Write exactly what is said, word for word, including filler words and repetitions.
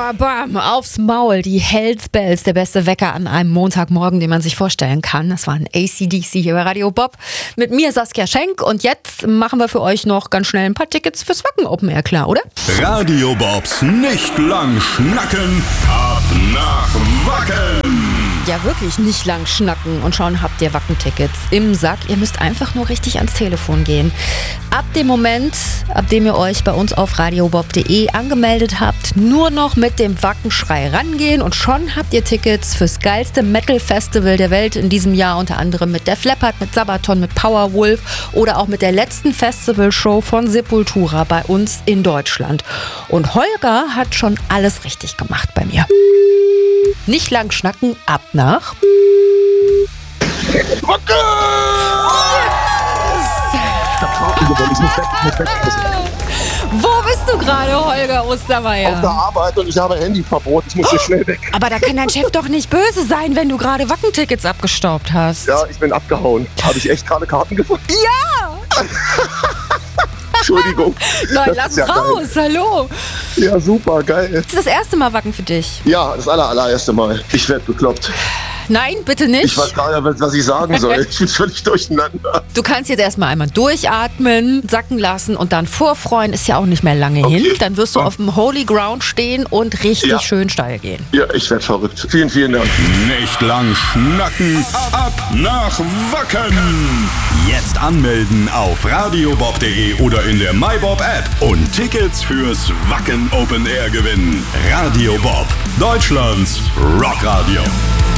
Bam, bam, aufs Maul. Die Hells Bells, der beste Wecker an einem Montagmorgen, den man sich vorstellen kann. Das war ein A C D C hier bei Radio Bob. Mit mir Saskia Schenk und jetzt machen wir für euch noch ganz schnell ein paar Tickets fürs Wacken Open Air klar, oder? Radio Bobs nicht lang schnacken, ab nach Wacken. Ja, wirklich nicht lang schnacken und schon habt ihr Wacken-Tickets im Sack. Ihr müsst einfach nur richtig ans Telefon gehen. Ab dem Moment, ab dem ihr euch bei uns auf radiobob punkt de angemeldet habt, nur noch mit dem Wackenschrei rangehen und schon habt ihr Tickets fürs geilste Metal-Festival der Welt in diesem Jahr, unter anderem mit Def Leppard, mit Sabaton, mit Powerwolf oder auch mit der letzten Festivalshow von Sepultura bei uns in Deutschland. Und Holger hat schon alles richtig gemacht bei mir. Nicht lang schnacken, ab nach Wacken! Wo bist du gerade, Holger Ostermeier? Auf der Arbeit und ich habe Handyverbot. Ich muss hier schnell weg. Aber da kann dein Chef doch nicht böse sein, wenn du gerade Wackentickets abgestaubt hast. Ja, ich bin abgehauen. Habe ich echt gerade Karten gefunden? Ja! Entschuldigung. Nein, Das lass ist ja raus, hallo. Ja, super, geil. Das ist das erste Mal Wacken für dich. Ja, das aller, allererste Mal. Ich werde bekloppt. Nein, bitte nicht. Ich weiß gar nicht, was ich sagen soll. Ich bin völlig durcheinander. Du kannst jetzt erstmal einmal durchatmen, sacken lassen und dann vorfreuen. Ist ja auch nicht mehr lange Okay. hin. Dann wirst du auf dem Holy Ground stehen und richtig Ja. schön steil gehen. Ja, ich werde verrückt. Vielen, vielen Dank. Nicht lang schnacken, ab nach Wacken. Jetzt anmelden auf radiobob punkt de oder in der MyBob App und Tickets fürs Wacken Open Air gewinnen. Radio Bob, Deutschlands Rockradio.